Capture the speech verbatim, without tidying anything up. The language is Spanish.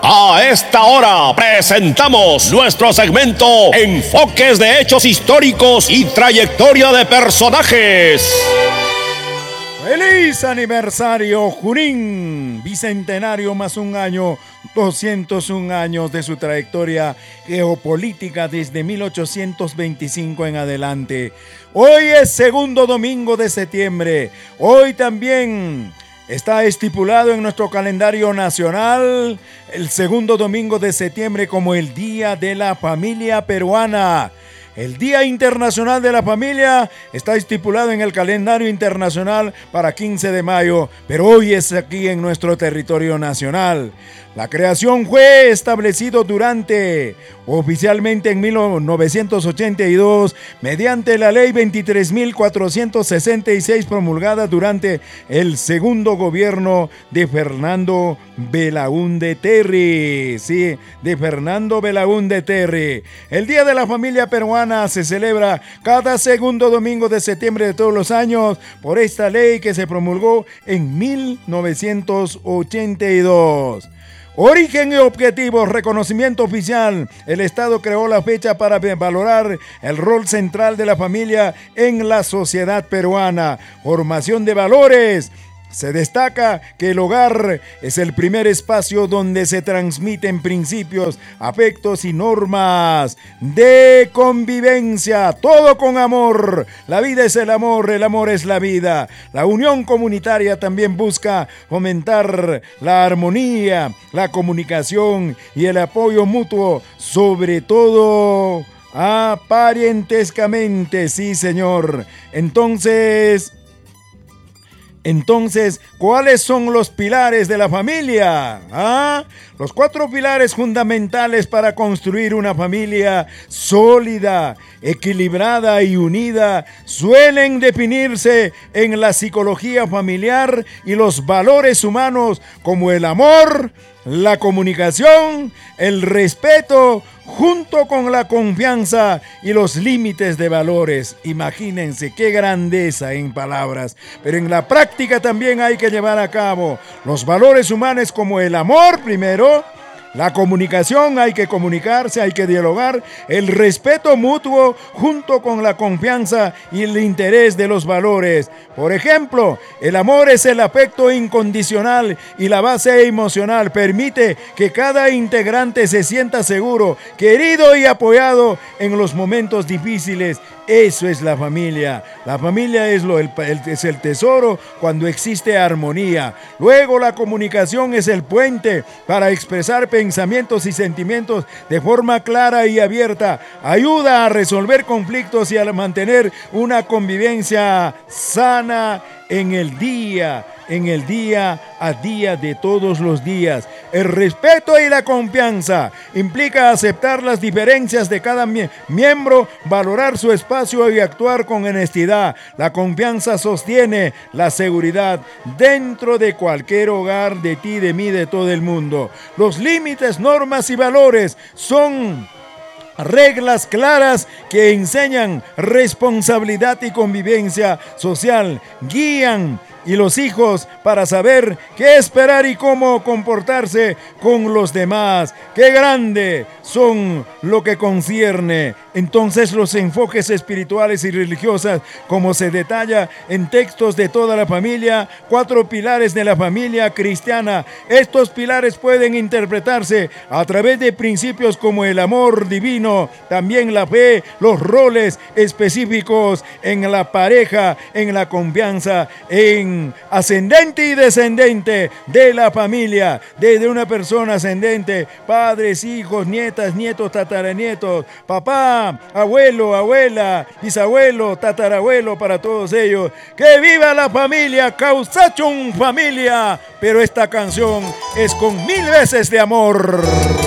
A esta hora presentamos nuestro segmento Enfoques de Hechos Históricos y Trayectoria de Personajes. ¡Feliz aniversario, Junín! Bicentenario más un año, doscientos un años de su trayectoria geopolítica desde mil ochocientos veinticinco en adelante. Hoy es segundo domingo de septiembre. Hoy también está estipulado en nuestro calendario nacional el segundo domingo de septiembre como el Día de la Familia Peruana. El Día Internacional de la Familia está estipulado en el calendario internacional para quince de mayo, pero hoy es aquí en nuestro territorio nacional. La creación fue establecido durante, oficialmente en mil novecientos ochenta y dos, mediante la ley veintitrés mil cuatrocientos sesenta y seis promulgada durante el segundo gobierno de Fernando Belaúnde Terry. Sí, de Fernando Belaúnde Terry. El Día de la Familia Peruana se celebra cada segundo domingo de septiembre de todos los años por esta ley que se promulgó en mil novecientos ochenta y dos. Origen y objetivos, reconocimiento oficial. El Estado creó la fecha para valorar el rol central de la familia en la sociedad peruana. Formación de valores. Se destaca que el hogar es el primer espacio donde se transmiten principios, afectos y normas de convivencia, todo con amor. La vida es el amor, el amor es la vida. La unión comunitaria también busca fomentar la armonía, la comunicación y el apoyo mutuo, sobre todo parentescamente, sí señor. Entonces... Entonces, ¿cuáles son los pilares de la familia? ¿Ah? Los cuatro pilares fundamentales para construir una familia sólida, equilibrada y unida suelen definirse en la psicología familiar y los valores humanos como el amor, la comunicación, el respeto, junto con la confianza y los límites de valores. Imagínense qué grandeza en palabras, pero en la práctica también hay que llevar a cabo los valores humanos como el amor primero, la comunicación, hay que comunicarse, hay que dialogar, el respeto mutuo junto con la confianza y el interés de los valores. Por ejemplo, el amor es el afecto incondicional y la base emocional. Permite que cada integrante se sienta seguro, querido y apoyado en los momentos difíciles. Eso es la familia. La familia es, lo, el, el, es el tesoro cuando existe armonía. Luego la comunicación es el puente para expresar pensamientos y sentimientos de forma clara y abierta. Ayuda a resolver conflictos y a mantener una convivencia sana en el día, en el día a día de todos los días. El respeto y la confianza implica aceptar las diferencias de cada mie- miembro, valorar su espacio y actuar con honestidad. La confianza sostiene la seguridad dentro de cualquier hogar, de ti, de mí, de todo el mundo. Los límites, normas y valores son reglas claras que enseñan responsabilidad y convivencia social, guían y los hijos para saber qué esperar y cómo comportarse con los demás. ¡Qué grande son lo que concierne! Entonces los enfoques espirituales y religiosos, como se detalla en textos de toda la familia, cuatro pilares de la familia cristiana. Estos pilares pueden interpretarse a través de principios como el amor divino, también la fe, los roles específicos en la pareja, en la confianza, en ascendente y descendente de la familia, desde una persona ascendente, padres, hijos, nietas, nietos, tataranietos, papá, abuelo, abuela, bisabuelo, tatarabuelo, para todos ellos. ¡Que viva la familia! ¡Causachum familia! Pero esta canción es con mil veces de amor.